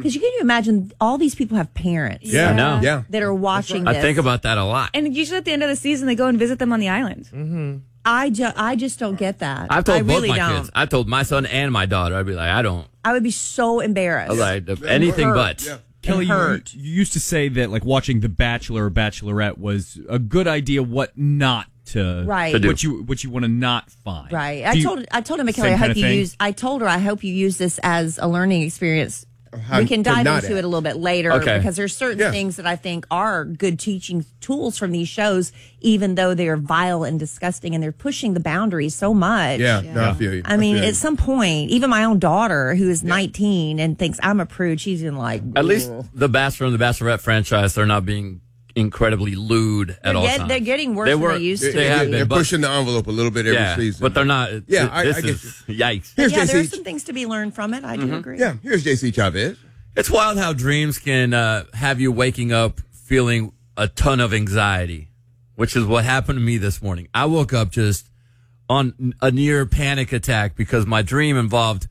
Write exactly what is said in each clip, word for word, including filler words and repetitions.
Because you can imagine all these people have parents. Yeah, I know. Yeah. That are watching I this. think about that a lot. And usually at the end of the season, they go and visit them on the island. Mm-hmm. I, ju- I just don't get that. I've told I both really my don't. kids. I told my son and my daughter. I'd be like, I don't. I would be so embarrassed. I was like, anything Hurt. but. Yeah. Kelly, you, hurt. you used to say that like watching The Bachelor or Bachelorette was a good idea. What not to Right. To do. What you what you want to not find. Right. Do I you- told I told him, Kelly, same I kind hope of you thing? use. I told her, I hope you use this as a learning experience. How We can to dive not into act. it a little bit later Okay. because there's certain Yeah. things that I think are good teaching tools from these shows, even though they're vile and disgusting and they're pushing the boundaries so much. Yeah, no, I feel you. I mean, feel you. at some point, even my own daughter, who is nineteen and thinks I'm a prude, she's in like. At least the Bachelor and the Bachelorette franchise, they're not being incredibly lewd at They're all get- times. they're getting worse They than were- they used to They have been. They're but- pushing the envelope a little bit every yeah, season. but they're not. Yeah, th- I- this I get is yikes. Here's Yeah, there are J C. some things to be learned from it. I do agree. Yeah, here's J C Chavez. It's wild how dreams can uh, have you waking up feeling a ton of anxiety, which is what happened to me this morning. I woke up just on a near panic attack because my dream involved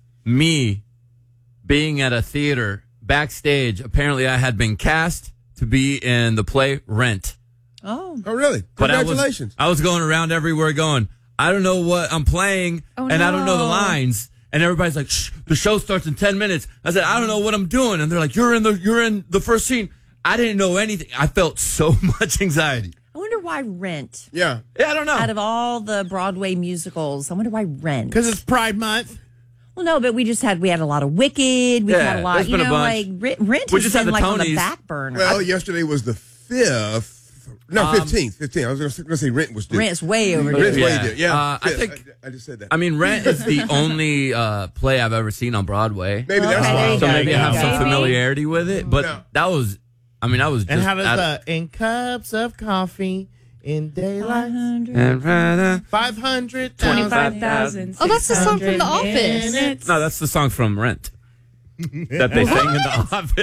me being at a theater backstage. Apparently, I had been cast to be in the play Rent. Oh. Oh, really? But Congratulations. I was, I was going around everywhere going, I don't know what I'm playing, Oh, and I don't know the no. lines. And everybody's like, shh, the show starts in ten minutes. I said, I don't know what I'm doing. And they're like, you're in the, you're in the first scene. I didn't know anything. I felt so much anxiety. I wonder why Rent, yeah. Yeah, I don't know. out of all the Broadway musicals, I wonder why Rent. Because it's Pride Month. Well, no, but we just had we had a lot of Wicked. We Yeah, had a lot, there's you been a know, bunch. like Re- Rent We has just had been the like on the Tonys. back burner. Well, yesterday was the fifth. No, Um, fifteenth. fifteenth. I was going to say Rent was due. Rent's way overdue. Rent's way Yeah. due. Yeah. Uh, I Yeah, think- I, I just said that. I mean, Rent is the only uh, play I've ever seen on Broadway. Maybe that's Okay, there why. you So go. maybe I have There you some go. familiarity with it. But Yeah. that was, I mean, I was just. And how does out- the in cups of coffee in daylight? And rather- five hundred twenty-five thousand. Oh, that's the song from The Office. No, that's the song from Rent that they sang in the office.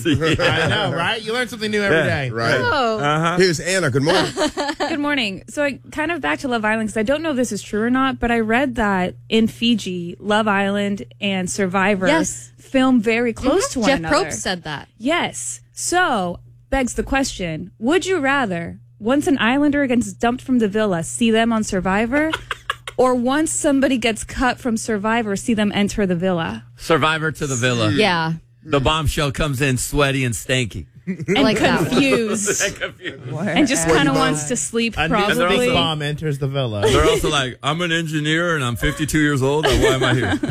I know, right? You learn something new every Yeah. day. Right. Oh. Uh-huh. Here's Anna. Good morning. Good morning. So I kind of back to Love Island because I don't know if this is true or not, but I read that in Fiji, Love Island and Survivor Yes. film very close to one Jeff another. Probst said that. Yes. So begs the question: would you rather, once an Islander gets dumped from the villa, see them on Survivor, or once somebody gets cut from Survivor, see them enter the villa? Survivor to the villa. Yeah. The bombshell comes in sweaty and stanky. And like that one. confused, and just kind of wants to sleep. A Probably. nuclear bomb enters the villa. They're also like, I'm an engineer and I'm fifty-two years old. Why am I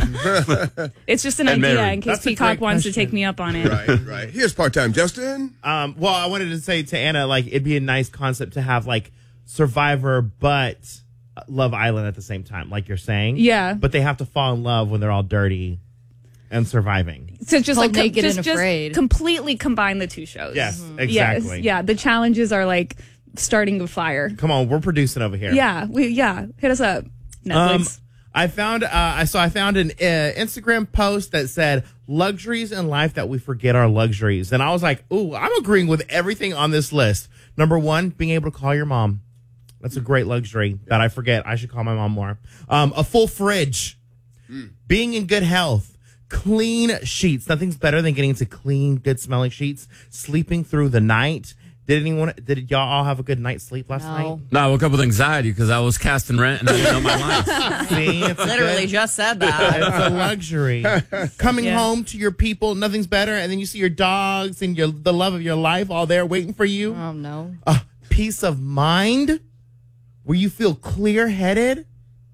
here? It's just an And idea married. in case That's a Peacock great wants to question. take me up on it. Right, right. Here's part-time Justin. Um, well, I wanted to say to Anna, like, it'd be a nice concept to have, like, Survivor, but Love Island at the same time, like you're saying. Yeah. But they have to fall in love when they're all dirty and surviving. So just Called like com- Naked just, and just Afraid. completely combine the two shows. Yes, Yes, exactly. yeah. The challenges are like starting a fire. Come on, we're producing over here. Yeah, we yeah. Hit us up, Um, Netflix. I found, uh, I saw, I found an uh, Instagram post that said luxuries in life that we forget are luxuries. And I was like, ooh, I'm agreeing with everything on this list. Number one, being able to call your mom. That's a great luxury that I forget. I should call my mom more. Um, a full fridge, being in good health, clean sheets. Nothing's better than getting into clean, good smelling sheets, sleeping through the night. Did anyone, did y'all all have a good night's sleep last No. night? No, I woke up with anxiety because I was casting Rent and I didn't know my lines. See, it's a Literally good- just said that. It's a luxury. Coming Yeah. home to your people, nothing's better. And then you see your dogs and your the love of your life all there waiting for you. Oh, no. A peace of mind where you feel clear headed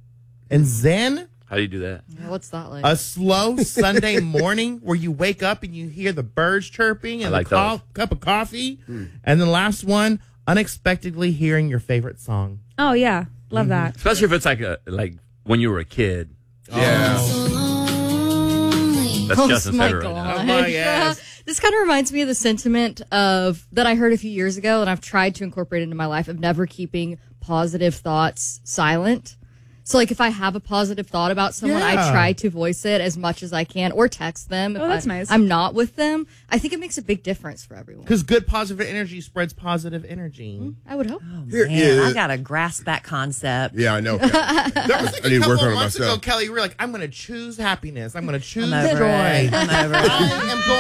and zen. How do you do that? What's that like? A slow Sunday morning where you wake up and you hear the birds chirping and I like a co- those. cup of coffee. And the last one, unexpectedly hearing your favorite song. Oh yeah, love that. Especially if it's like a like when you were a kid. Yeah. That's Oh Justin's my favorite right now. God. Oh my gosh. This kind of reminds me of the sentiment of that I heard a few years ago, and I've tried to incorporate into my life of never keeping positive thoughts silent. So, like, if I have a positive thought about someone, I Yeah. try to voice it as much as I can, or text them. If Oh, that's I, nice. I'm not with them. I think it makes a big difference for everyone. Because good positive energy spreads positive energy. I would hope. Here Man, is- I gotta grasp that concept. Yeah, I know. Kelly. That was like I need a to work couple on of it months ago, myself. Kelly. You were like, I'm going to choose happidness. I'm going to choose I'm over joy. it. I'm over it. I am going